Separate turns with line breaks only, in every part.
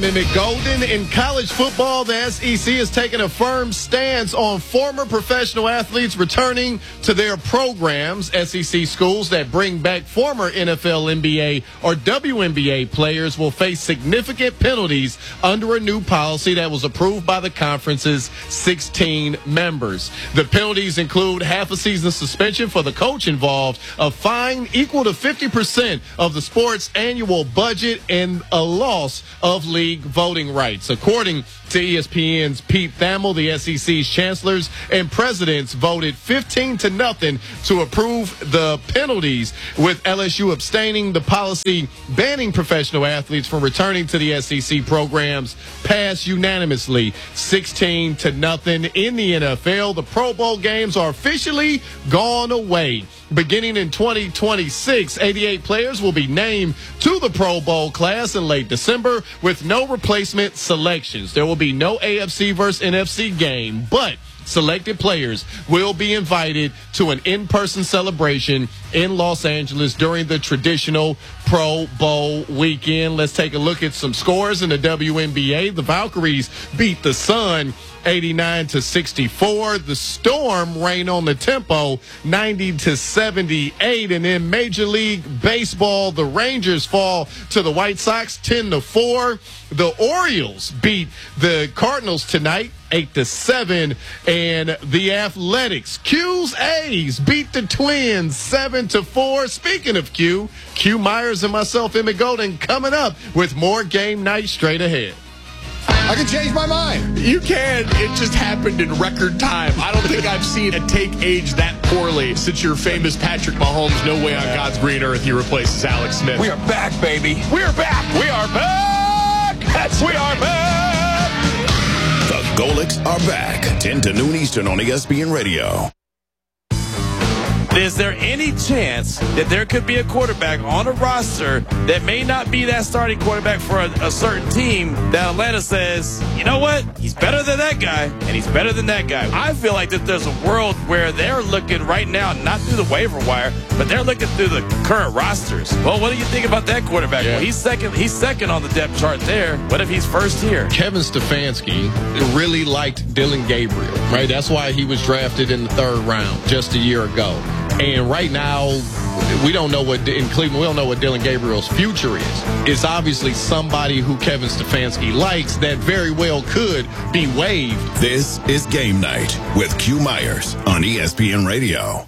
I'm Emmett Golden. In college football, the SEC has taken a firm stance on former professional athletes returning to their programs. SEC schools that bring back former NFL, NBA, or WNBA players will face significant penalties under a new policy that was approved by the conference's 16 members. The penalties include half a season suspension for the coach involved, a fine equal to 50% of the sport's annual budget, and a loss of league voting rights. According to ESPN's Pete Thamel, the SEC's chancellors and presidents voted 15-0 to approve the penalties, with LSU abstaining. The policy banning professional athletes from returning to the SEC programs passed unanimously 16-0. In the NFL, the Pro Bowl games are officially gone away. Beginning in 2026, 88 players will be named to the Pro Bowl class in late December with no replacement selections. There will be no AFC versus NFC game, but selected players will be invited to an in-person celebration in Los Angeles during the traditional Pro Bowl weekend. Let's take a look at some scores in the WNBA. The Valkyries beat the Sun 89-64. The Storm rained on the tempo 90-78. And in Major League Baseball, the Rangers fall to the White Sox 10-4. The Orioles beat the Cardinals tonight 8-7. And the Athletics, Q's A's beat the Twins 7-4. Speaking of Q Myers and myself, Emmett Golden, coming up with more Game Night straight ahead.
I can change my mind.
You can. It just happened in record time. I don't think I've seen a take age that poorly since your famous Patrick Mahomes, no way on God's green earth he replaces Alex Smith.
We are back, baby.
We are back. We are back. We are back.
The Golics are back. 10 to noon Eastern on ESPN Radio.
Is there any chance that there could be a quarterback on a roster that may not be that starting quarterback for a certain team that Atlanta says, you know what, he's better than that guy, and he's better than that guy? I feel like that there's a world where they're looking right now, not through the waiver wire, but they're looking through the current rosters. Well, what do you think about that quarterback?
Yeah.
Well, he's second on the depth chart there. What if he's first here?
Kevin Stefanski really liked Dylan Gabriel, right? That's why he was drafted in the 3rd round just a year ago. And right now, we don't know what, in Cleveland, we don't know what Dylan Gabriel's future is. It's obviously somebody who Kevin Stefanski likes that very well could be waived.
This is Game Night with Q Myers on ESPN Radio.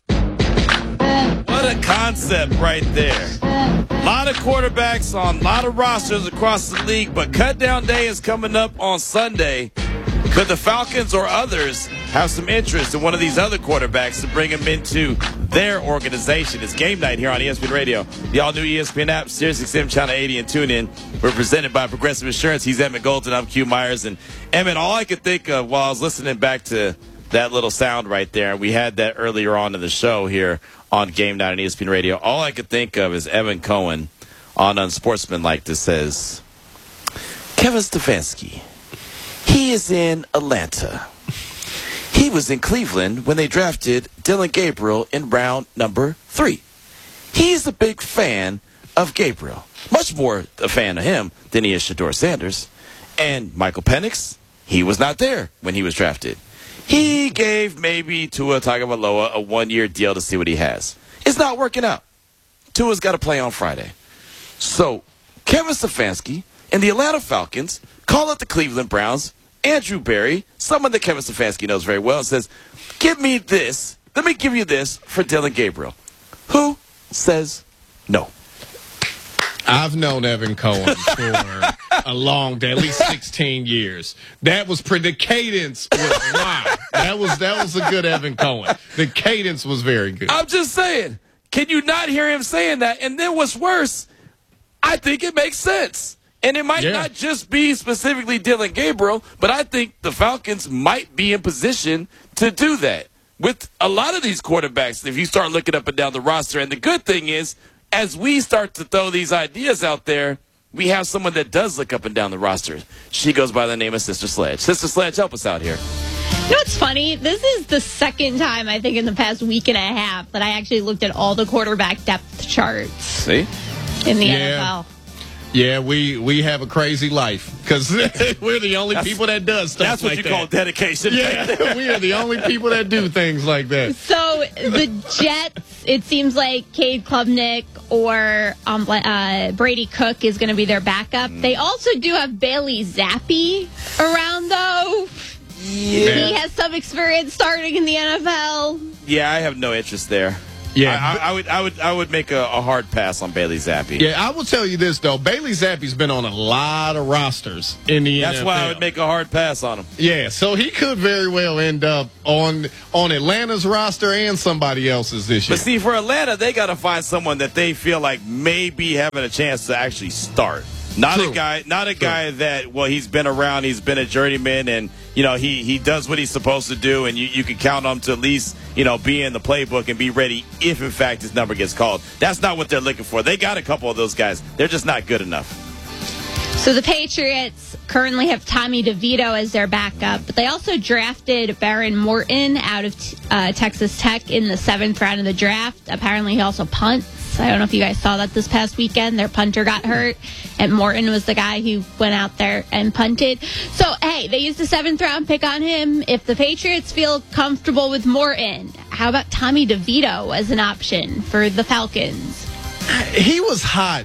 What a concept right there. A lot of quarterbacks on a lot of rosters across the league, but cutdown day is coming up on Sunday. Could the Falcons or others have some interest in one of these other quarterbacks to bring him into their organization? It's Game Night here on ESPN Radio, the all-new ESPN app, SiriusXM Channel 80, and TuneIn. We're presented by Progressive Insurance. He's Emmett Golden. I'm Q Myers. And Emmett, all I could think of while I was listening back to that little sound right there, and we had that earlier on in the show here on Game Night on ESPN Radio, all I could think of is Evan Cohen on Unsportsmanlike that says, Kevin Stefanski, he is in Atlanta. He was in Cleveland when they drafted Dylan Gabriel in round number 3. He's a big fan of Gabriel. Much more a fan of him than he is Shedeur Sanders. And Michael Penix, he was not there when he was drafted. He gave maybe Tua Tagovailoa a 1-year deal to see what he has. It's not working out. Tua's got to play on Friday. So Kevin Stefanski and the Atlanta Falcons call up the Cleveland Browns, Andrew Berry, someone that Kevin Stefanski knows very well, and says, give me this. Let me give you this for Dylan Gabriel. Who says no?
I've known Evan Cohen for a long day, at least 16 years. That was the cadence was wow. That was a good Evan Cohen. The cadence was very good.
I'm just saying, can you not hear him saying that? And then what's worse, I think it makes sense. And it might not just be specifically Dylan Gabriel, but I think the Falcons might be in position to do that with a lot of these quarterbacks if you start looking up and down the roster. And the good thing is, as we start to throw these ideas out there, we have someone that does look up and down the roster. She goes by the name of Sister Sledge. Sister Sledge, help us out here.
You know what's funny? This is the second time, I think, in the past week and a half that I actually looked at all the quarterback depth charts
See?
in the NFL.
Yeah, we have a crazy life because we're the only people that does stuff
That's what
like
you call dedication.
Yeah, we are the only people that do things like that.
So the Jets, it seems like Cade Klubnik or Brady Cook is going to be their backup. They also do have Bailey Zappi around, though.
Yeah.
He has some experience starting in the NFL.
Yeah, I have no interest there.
Yeah,
I would make a hard pass on Bailey Zappi.
Yeah, I will tell you this, though. Bailey Zappi's been on a lot of rosters in the NFL.
That's why I would make a hard pass on him.
Yeah, so he could very well end up on Atlanta's roster and somebody else's this year.
But see, for Atlanta, they got to find someone that they feel like may be having a chance to actually start. Not a guy that, well, he's been around, he's been a journeyman, and, you know, he does what he's supposed to do, and you can count on him to at least, you know, be in the playbook and be ready if, in fact, his number gets called. That's not what they're looking for. They got a couple of those guys. They're just not good enough.
So the Patriots currently have Tommy DeVito as their backup, but they also drafted Baron Morton out of Texas Tech in the 7th round of the draft. Apparently he also punts. I don't know if you guys saw that this past weekend. Their punter got hurt, and Morton was the guy who went out there and punted. So, hey, they used a 7th round pick on him. If the Patriots feel comfortable with Morton, how about Tommy DeVito as an option for the Falcons?
He was hot